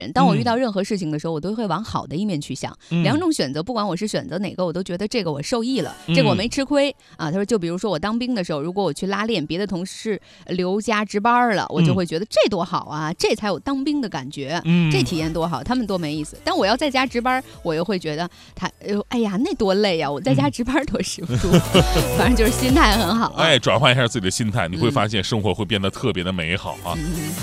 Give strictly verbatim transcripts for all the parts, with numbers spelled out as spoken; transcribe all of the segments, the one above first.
当我遇到任何事情的时候，我都会往好的一面去想。嗯、两种选择，不管我是选择哪个，我都觉得这个我受益了，这个我没吃亏、嗯、啊。他说，就比如说我当兵的时候，如果我去拉练，别的同事留家值班了，我就会觉得这多好啊，这才有当兵的感觉，嗯、这体验多好，他们多没意思。但我要在家值班，我又会觉得他，哎呀，那多累呀、啊，我在家值班多舒服。嗯、反正就是心态很好、啊。 哎，转换一下自己的心态，你会发现生活会变得特别的美好啊。嗯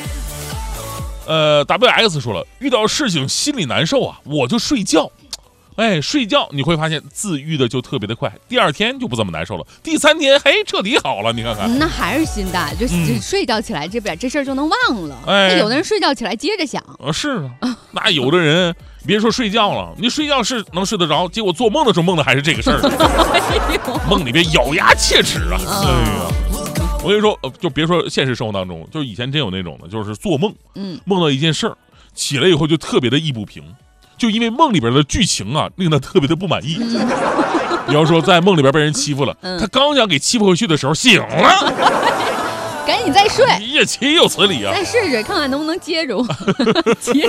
呃 ，W X 说了，遇到事情心里难受啊，我就睡觉，哎，睡觉你会发现自愈的就特别的快，第二天就不怎么难受了，第三天嘿彻底好了，你看看， 嗯、那还是心大，就、嗯、睡觉起来这边这事儿就能忘了。哎，有的人睡觉起来接着想， 呃、是啊，那有的人别说睡觉了，你睡觉是能睡得着，结果做梦的时候梦的还是这个事儿，哎、梦里边咬牙切齿啊，哎呀。我跟你说，就别说现实生活当中，就是以前真有那种的，就是做梦，嗯，梦到一件事儿，起来以后就特别的意不平，就因为梦里边的剧情啊，令他特别的不满意。嗯、比方说，在梦里边被人欺负了，嗯、他刚想给欺负回去的时候醒了， 赶紧再睡， 也岂有此理啊！ 再试试看看能不能接住。接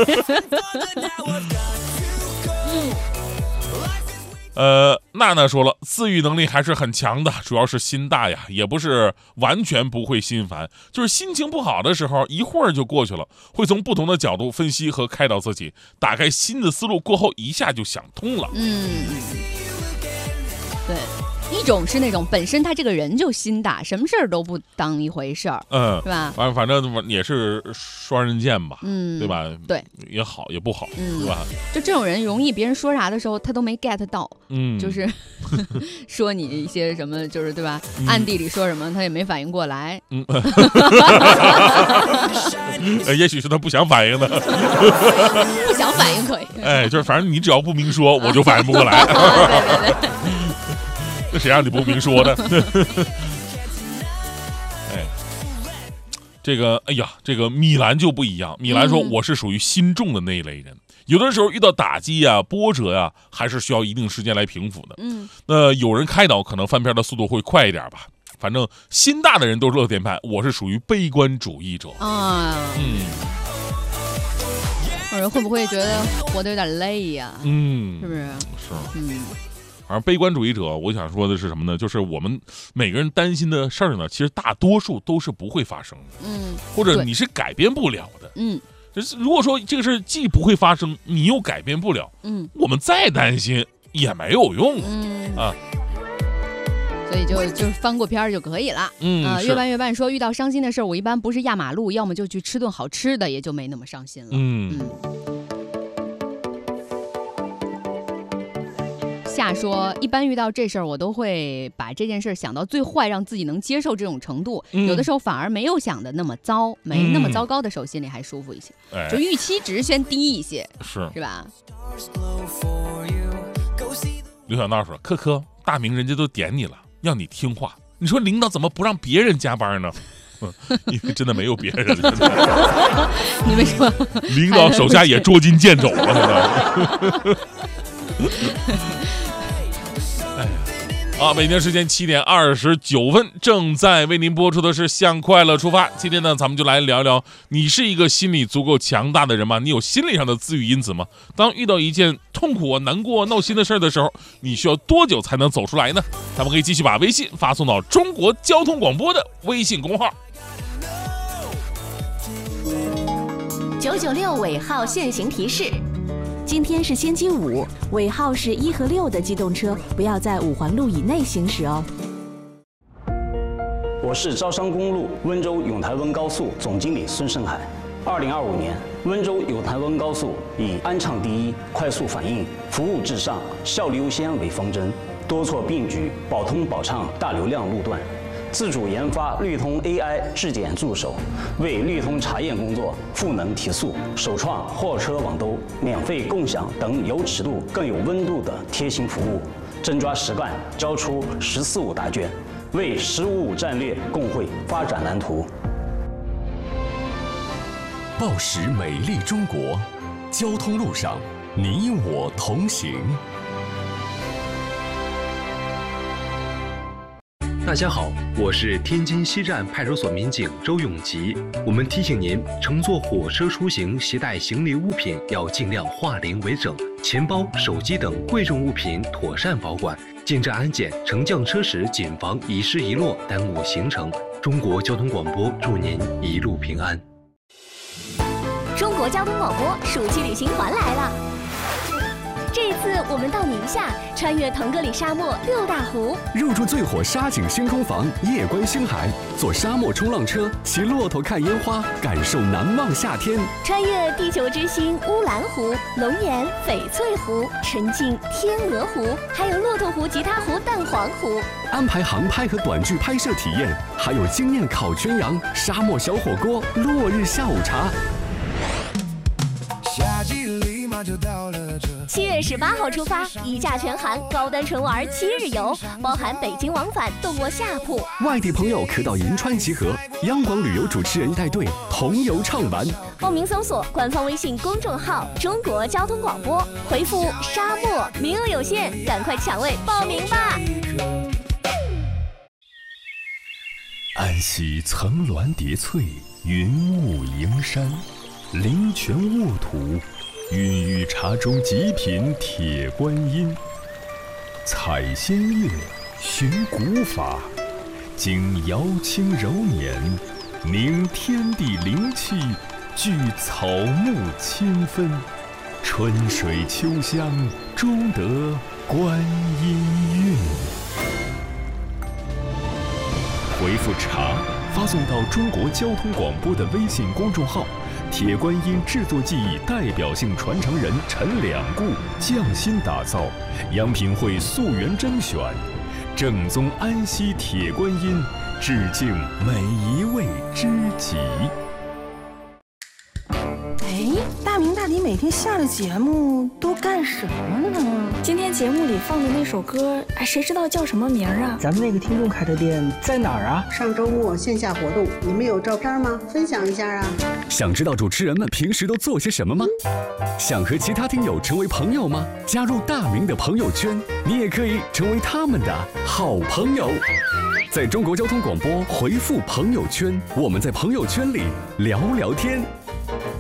呃，娜娜说了，自愈能力还是很强的，主要是心大呀，也不是完全不会心烦，就是心情不好的时候，一会儿就过去了，会从不同的角度分析和开导自己，打开新的思路过后，一下就想通了。 嗯，对。一种是那种本身他这个人就心大，什么事儿都不当一回事儿，嗯，是吧？ 反反正也是双刃剑吧，嗯，对吧？ 对， 也好也不好，嗯，对吧？ 就这种人容易别人说啥的时候他都没 get 到，嗯，就是说你一些什么，就是对吧？嗯、暗地里说什么他也没反应过来，嗯， 也许是他不想反应的， 不想反应可以， 哎，就是反正你只要不明说，我就反应不过来， 对对对。 这谁让你不明说的？哎，这个，哎呀，这个米兰就不一样。米兰说，我是属于心重的那一类人，嗯、有的时候遇到打击呀、啊、波折呀、啊，还是需要一定时间来平复的。嗯，那有人开导，可能翻篇的速度会快一点吧。反正心大的人都是乐天派，我是属于悲观主义者啊。嗯，有人会不会觉得活得有点累呀、啊？嗯，是不是？ 是，嗯。而悲观主义者，我想说的是什么呢？就是我们每个人担心的事儿呢，其实大多数都是不会发生的，嗯，或者你是改变不了的，嗯。如果说这个事既不会发生，你又改变不了，嗯，我们再担心也没有用，嗯啊。 所以就就翻过篇就可以了，嗯啊。越办越办说，遇到伤心的事儿，我一般不是压马路，要么就去吃顿好吃的，也就没那么伤心了，嗯。嗯夏说，一般遇到这事儿，我都会把这件事想到最坏，让自己能接受这种程度。嗯、有的时候反而没有想的那么糟，没那么糟糕的时候，心里还舒服一些，嗯、就预期值先低一些， 是是吧？ 刘小闹说：“科科，大明人家都点你了，要你听话。你说领导怎么不让别人加班呢？嗯、因为真的没有别人。 你们说， 领导手下也捉襟见肘了。”哎呀，啊！北京时间七点二十九分，正在为您播出的是《向快乐出发》。今天呢，咱们就来聊聊，你是一个心理足够强大的人吗？你有心理上的自愈因子吗？当遇到一件痛苦、难过、闹心的事儿的时候，你需要多久才能走出来呢？咱们可以继续把微信发送到中国交通广播的微信公号。 九九六尾号限行提示。今天是星期五，尾号是一和六的机动车不要在五环路以内行驶哦。 我是招商公路温州永台温高速总经理孙胜海。二零二五年，温州永台温高速以安畅第一、快速反应、服务至上、效率优先为方针，多措并举，保通保畅大流量路段。自主研发绿通 A I 质检助手，为绿通查验工作赋能提速，首创货车网兜、免费共享等有尺度更有温度的贴心服务，真抓实干，交出“十四五”答卷，为“十五五”战略共绘发展蓝图。 报时美丽中国，交通路上你我同行。 大家好，我是天津西站派出所民警周永吉。我们提醒您，乘坐火车出行，携带行李物品要尽量化零为整，钱包、手机等贵重物品妥善保管。进站安检、乘降车时谨防遗失遗落，耽误行程。中国交通广播祝您一路平安。 中国交通广播暑期旅行团来了。这一次我们到宁夏，穿越腾格里沙漠六大湖， 入住最火沙景星空房，夜观星海，坐沙漠冲浪车，骑骆驼看烟花，感受难忘夏天。 穿越地球之星乌兰湖、龙岩、翡翠湖，沉浸天鹅湖，还有骆驼湖、吉他湖、蛋黄湖。 安排航拍和短剧拍摄体验，还有经验烤全羊、沙漠小火锅、落日下午茶。 夏季立马就到了这。 七月十八号出发，一价全含，高端纯玩七日游，包含北京往返，动卧下铺。 外地朋友可到银川集合，央广旅游主持人带队同游畅玩。 报名搜索官方微信公众号“中国交通广播”，回复“沙漠”，名额有限，赶快抢位报名吧！ 安溪层峦叠翠，云雾迎山，灵泉沃土，孕育茶中极品铁观音。采仙乐，寻古法，经瑶清柔捻，凝天地灵气，聚草木清芬，春水秋香，终得观音韵。回复茶发送到中国交通广播的微信公众号，铁观音制作技艺代表性传承人陈两固匠心打造，央品汇溯源甄选，正宗安溪铁观音，致敬每一位知己。 哎，大明大迪每天下了节目都干什么呢？今天节目里放的那首歌，哎，谁知道叫什么名啊？ 咱们那个听众开的店在哪儿啊？ 上周末线下活动，你们有照片吗？分享一下啊！ 想知道主持人们平时都做些什么吗？想和其他听友成为朋友吗？加入大明的朋友圈，你也可以成为他们的好朋友。在中国交通广播回复朋友圈，我们在朋友圈里聊聊天。